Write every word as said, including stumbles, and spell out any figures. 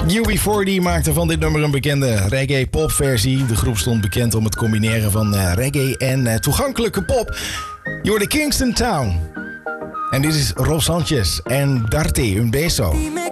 U B forty maakte van dit nummer een bekende reggae-pop versie. De groep stond bekend om het combineren van uh, reggae en uh, toegankelijke pop. Je hoorde Kingston Town. En dit is Rob Sanchez en Darte Un Beso.